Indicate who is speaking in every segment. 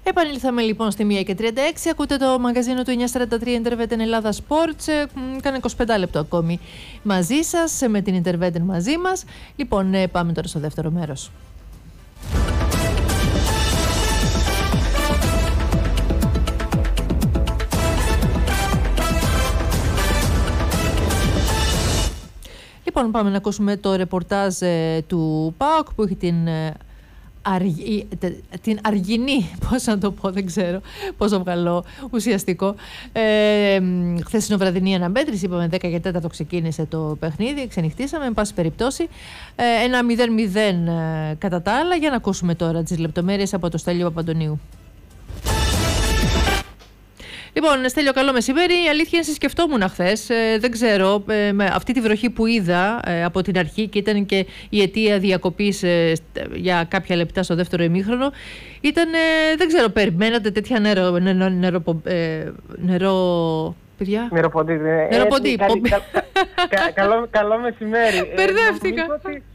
Speaker 1: Επανήλθαμε λοιπόν στη 1:36. Ακούτε το μαγαζίνο του 943 Interveten Ελλάδα Sports. Κάνε 25 λεπτό ακόμη μαζί σας, με την Interveten μαζί μας. Λοιπόν, πάμε τώρα στο δεύτερο μέρος. Λοιπόν, πάμε να ακούσουμε το ρεπορτάζ του ΠΑΟΚ που έχει την αργινή, πώς να το πω, δεν ξέρω πώς το βγαλώ ουσιαστικό, χθεσινοβραδινή αναμέτρηση. Είπαμε 10 και 4 ξεκίνησε το παιχνίδι, ξενυχτήσαμε, εν πάση περιπτώσει, ένα 0-0 κατά τα άλλα. Για να ακούσουμε τώρα τις λεπτομέρειες από το Στέλιο Παπαντονίου. Λοιπόν, Στέλιο, καλό μεσημέρι. Η αλήθεια είναι, σκεφτόμουν χθες, δεν ξέρω, με αυτή τη βροχή που είδα από την αρχή και ήταν και η αιτία διακοπής για κάποια λεπτά στο δεύτερο ημίχρονο. Ήταν, δεν ξέρω, περιμένατε τέτοια νεροποντή.
Speaker 2: Καλό μεσημέρι.
Speaker 1: Μπερδεύτηκα.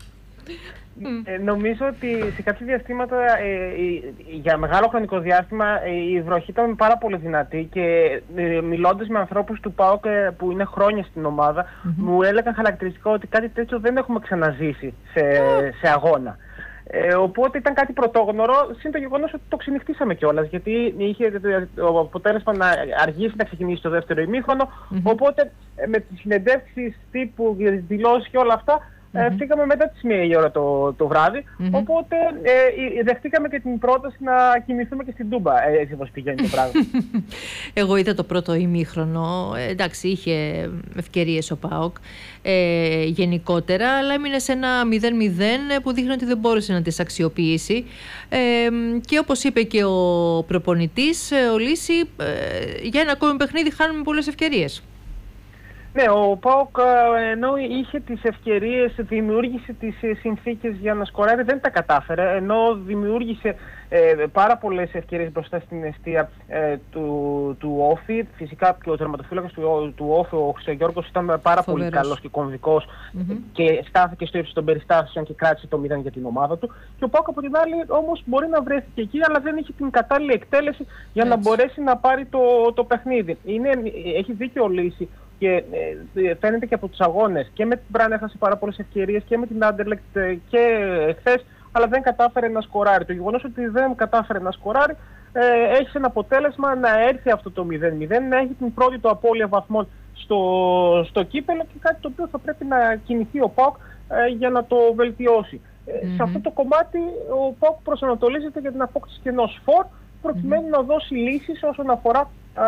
Speaker 2: Νομίζω ότι σε κάποια διαστήματα, για μεγάλο χρονικό διάστημα, η βροχή ήταν πάρα πολύ δυνατή και μιλώντας με ανθρώπους του ΠΑΟΚ που είναι χρόνια στην ομάδα, μου έλεγαν χαρακτηριστικά ότι κάτι τέτοιο δεν έχουμε ξαναζήσει σε αγώνα. Οπότε ήταν κάτι πρωτόγνωρο, συν το γεγονός ότι το ξενυχτήσαμε κιόλας, γιατί είχε το αποτέλεσμα να αργήσει να ξεκινήσει το δεύτερο ημίχρονο. Οπότε με τις συνεντεύξεις τύπου, δηλώσεις και όλα αυτά, φύγαμε μετά τις 1 η ώρα το βράδυ, οπότε δεχτήκαμε και την πρόταση να κοιμηθούμε και στην Τούμπα, έτσι όπως πηγαίνει το πράγμα.
Speaker 1: Εγώ είδα το πρώτο ημίχρονο, εντάξει, είχε ευκαιρίες ο ΠΑΟΚ γενικότερα, αλλά έμεινε σε ένα 0-0 που δείχνει ότι δεν μπόρεσε να τις αξιοποιήσει, και όπως είπε και ο προπονητής, ο Λύση, για ένα ακόμη παιχνίδι χάνουμε πολλές ευκαιρίες.
Speaker 2: Ναι, ο ΠΑΟΚ, ενώ είχε τις ευκαιρίες, δημιούργησε τις συνθήκες για να σκοράρει, δεν τα κατάφερε, ενώ δημιούργησε πάρα πολλές ευκαιρίες μπροστά στην εστία του Όφη. Φυσικά και ο τερματοφύλακας του Όφη, ο Χρυστογιώργος, ήταν πάρα πολύ καλός και κομβικός και στάθηκε στο ύψος των περιστάσεων και κράτησε το 0 για την ομάδα του. Και ο ΠΑΟΚ από την άλλη όμως μπορεί να βρέθηκε εκεί, αλλά δεν είχε την κατάλληλη εκτέλεση για να μπορέσει να πάρει το παιχνίδι. Έχει δίκιο ο Λύση. Και φαίνεται και από τους αγώνες. Και με την Μπραν έχασε πάρα πολλές ευκαιρίες και με την Άντερλεκτ και χθες, αλλά δεν κατάφερε να σκοράρει. Το γεγονός ότι δεν κατάφερε να σκοράρει έχει ένα αποτέλεσμα να έρθει αυτό το 0-0, να έχει την πρώτη του απώλεια βαθμών στο κύπελλο, και κάτι το οποίο θα πρέπει να κινηθεί ο ΠΑΟΚ για να το βελτιώσει. Σε αυτό το κομμάτι ο ΠΑΟΚ προσανατολίζεται για την απόκτηση και ενός φορ, προκειμένου να δώσει λύσεις όσον αφορά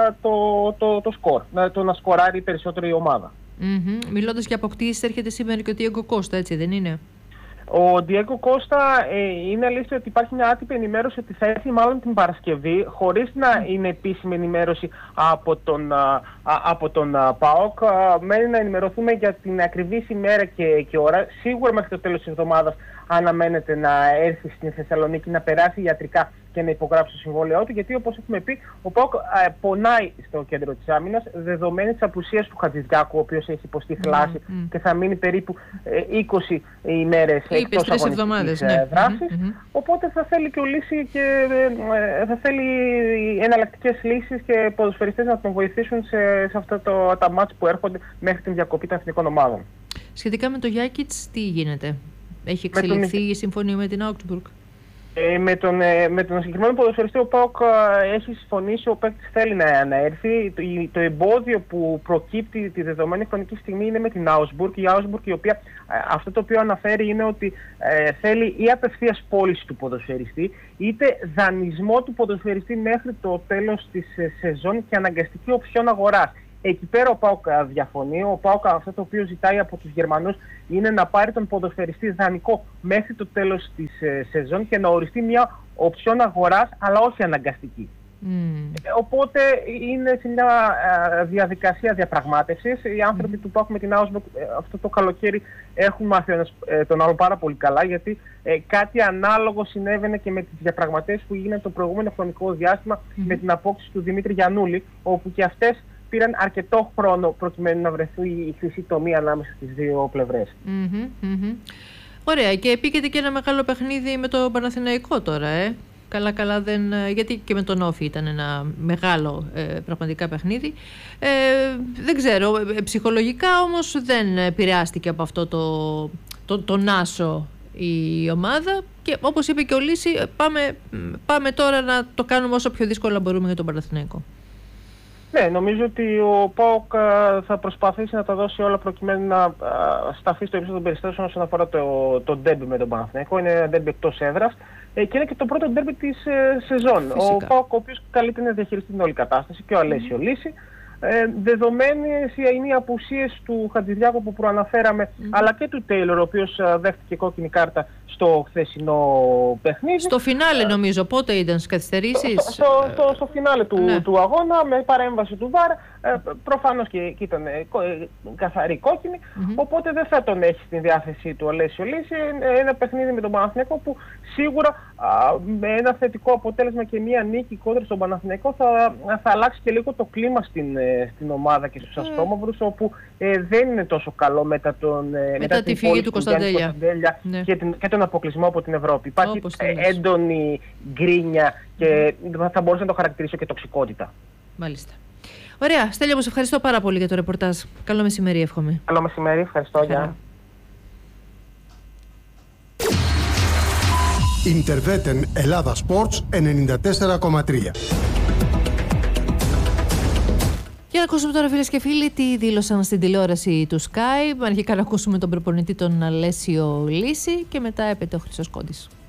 Speaker 2: το σκορ, το να σκοράρει περισσότερο η ομάδα.
Speaker 1: Μιλώντας για αποκτήσεις, έρχεται σήμερα και ο Ντιέγκο Κώστα, έτσι δεν είναι?
Speaker 2: Ο Ντιέγκο Κώστα, είναι αλήθεια ότι υπάρχει μια άτυπη ενημέρωση ότι θα έρθει μάλλον την Παρασκευή, χωρίς να είναι επίσημη ενημέρωση από τον ΠΑΟΚ. Μένει να ενημερωθούμε για την ακριβή ημέρα και ώρα. Σίγουρα μέχρι το τέλος της εβδομάδας αναμένεται να έρθει στην Θεσσαλονίκη, να περάσει ιατρικά και να υπογράψει το συμβόλαιό του, γιατί όπως έχουμε πει, ο ΠΑΟΚ πονάει στο κέντρο της άμυνας, δεδομένη της απουσίας του Χατζηδιάκου, ο οποίος έχει υποστεί θλάση και θα μείνει περίπου 20 ημέρες εκτός αγωνιστικής δράσης. Οπότε θα θέλει και ο Λύση και θα θέλει εναλλακτικές λύσεις και ποδοσφαιριστές να τον βοηθήσουν σε αυτά τα μάτς που έρχονται μέχρι την διακοπή των εθνικών ομάδων.
Speaker 1: Σχετικά με το Γιάκιτς, τι γίνεται? Έχει εξελιχθεί η συμφωνία με την Augsburg?
Speaker 2: Με τον συγκεκριμένο ποδοσφαιριστή ο ΠΑΟΚ έχει συμφωνήσει, ο παίκτης θέλει να έρθει. Το εμπόδιο που προκύπτει τη δεδομένη χρονική στιγμή είναι με την Augsburg. Η Augsburg, η οποία αυτό το οποίο αναφέρει είναι ότι θέλει ή απευθείας πώληση του ποδοσφαιριστή, είτε δανεισμό του ποδοσφαιριστή μέχρι το τέλος της σεζόν και αναγκαστική οψιόν αγοράς. Εκεί πέρα ο ΠΑΟΚ διαφωνεί. Ο ΠΑΟΚ αυτό το οποίο ζητάει από τους Γερμανούς είναι να πάρει τον ποδοσφαιριστή δανεικό μέχρι το τέλος της σεζόν και να οριστεί μια οψιόν αγοράς, αλλά όχι αναγκαστική. Οπότε είναι σε μια διαδικασία διαπραγμάτευσης. Οι άνθρωποι του ΠΑΟΚ με την Augsburg αυτό το καλοκαίρι έχουν μάθει τον άλλο πάρα πολύ καλά, γιατί κάτι ανάλογο συνέβαινε και με τις διαπραγματεύσεις που γίνανε το προηγούμενο χρονικό διάστημα με την απόκτηση του Δημήτρη Γιαννούλη, όπου και αυτές πήραν αρκετό χρόνο προκειμένου να βρεθεί η χρυσή τομή ανάμεσα στις δύο πλευρές.
Speaker 1: Ωραία, και επίκειται και ένα μεγάλο παιχνίδι με το Παναθηναϊκό τώρα, Καλά δεν... Γιατί και με τον Όφη ήταν ένα μεγάλο πραγματικά παιχνίδι. Δεν ξέρω, ψυχολογικά όμως δεν επηρεάστηκε από αυτό τον άσο η ομάδα και όπως είπε και ο Λύση, πάμε τώρα να το κάνουμε όσο πιο δύσκολα μπορούμε για τον Παναθηναϊκό.
Speaker 2: Ναι, νομίζω ότι ο ΠΑΟΚ θα προσπαθήσει να τα δώσει όλα προκειμένου να σταθεί στο ύψος των περιστάσεων όσον αφορά το ντέρμπι με τον Παναθηναϊκό. Είναι ένα ντέρμπι εκτός έδρας και είναι και το πρώτο ντέρμπι της σεζόν.
Speaker 1: Φυσικά.
Speaker 2: Ο ΠΑΟΚ, ο οποίος καλείται να διαχειριστεί την όλη κατάσταση, και ο Αλέσιο Λύση. Δεδομένες είναι οι απουσίες του Χατζηδιάκου που προαναφέραμε, αλλά και του Τέιλορ, ο οποίος δέχτηκε κόκκινη κάρτα στο χθεσινό παιχνίδι.
Speaker 1: Στο φινάλε νομίζω, πότε ήταν στις καθυστερήσεις?
Speaker 2: Στο φινάλε του αγώνα, με παρέμβαση του ΒΑΡ, προφανώς και ήταν καθαρή κόκκινη, οπότε δεν θα τον έχει στην διάθεσή του ο Αλέσιο Λύση. Ένα παιχνίδι με τον Παναθηναϊκό που σίγουρα με ένα θετικό αποτέλεσμα και μια νίκη κόντρα στον Παναθηναϊκό θα αλλάξει και λίγο το κλίμα στην ομάδα και στους Αστρόμαυρους, όπου δεν είναι τόσο καλό μετά
Speaker 1: τη φύγη του Κωνσταντέλια
Speaker 2: και τον αποκλεισμό από την Ευρώπη. Υπάρχει έντονη γκρίνια και θα μπορούσα να το χαρακτηρίσω και τοξικότητα.
Speaker 1: Μάλιστα. Ωραία. Στέλιο, μου ευχαριστώ πάρα πολύ για το ρεπορτάζ. Καλό μεσημέρι, εύχομαι.
Speaker 2: Καλό μεσημέρι, ευχαριστώ. Γεια.
Speaker 3: Ιντερβέτεν Ελλάδα Sports 94,3.
Speaker 1: Για να ακούσουμε τώρα, φίλες και φίλοι, τι δήλωσαν στην τηλεόραση του Sky. Αρχικά να ακούσουμε τον προπονητή, τον Αλέσιο Λύση, και μετά έπεται ο Χρήστος Κόντης.